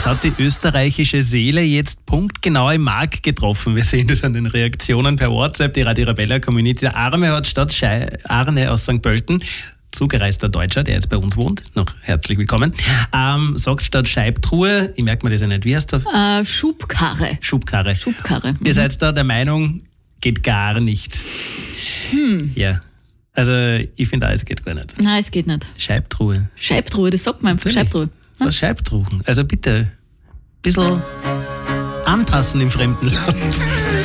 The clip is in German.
Das hat die österreichische Seele jetzt punktgenau im Mark getroffen. Wir sehen das an den Reaktionen per WhatsApp. Die Radio Arabella Community. Der Arne hat statt Arne aus St. Pölten, zugereister Deutscher, der jetzt bei uns wohnt, noch herzlich willkommen, sagt statt Scheibtruhe, ich merke mir das ja nicht, wie heißt das? Schubkarre. Schubkarre. Ihr seid da der Meinung, geht gar nicht. Ja. Also ich finde auch, es geht gar nicht. Nein, es geht nicht. Scheibtruhe, Das sagt man einfach. Natürlich. Scheibtruhe. was Scheibtruchen. Also bitte, ein bisschen anpassen im fremden Land.